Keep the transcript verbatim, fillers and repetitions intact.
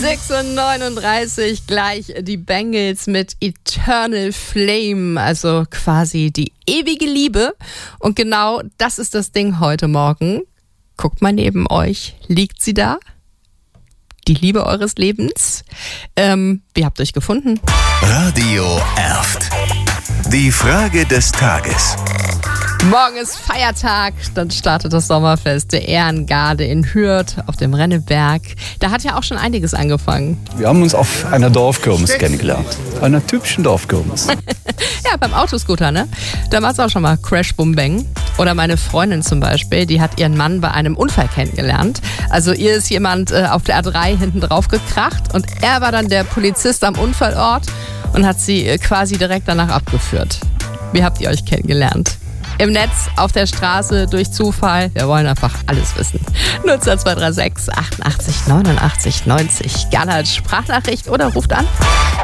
sechs Uhr neununddreißig, gleich die Bangles mit Eternal Flame, also quasi die ewige Liebe. Und genau das ist das Ding heute Morgen. Guckt mal neben euch, liegt sie da? Die Liebe eures Lebens? Ähm, wie habt ihr euch gefunden? Radio Erft. Die Frage des Tages. Morgen ist Feiertag, dann startet das Sommerfest der Ehrengarde in Hürth auf dem Renneberg. Da hat ja auch schon einiges angefangen. Wir haben uns auf einer Dorfkirmes kennengelernt. Einer typischen Dorfkirmes. Ja, beim Autoscooter, ne? Da war es auch schon mal Crash Bum Bang. Oder meine Freundin zum Beispiel, die hat ihren Mann bei einem Unfall kennengelernt. Also ihr ist jemand äh, auf der A drei hinten drauf gekracht und er war dann der Polizist am Unfallort und hat sie äh, quasi direkt danach abgeführt. Wie habt ihr euch kennengelernt? Im Netz, auf der Straße, durch Zufall. Wir wollen einfach alles wissen. Nutzer zwei drei sechs achtundachtzig neunundachtzig neunzig. Gerne als Sprachnachricht oder ruft an.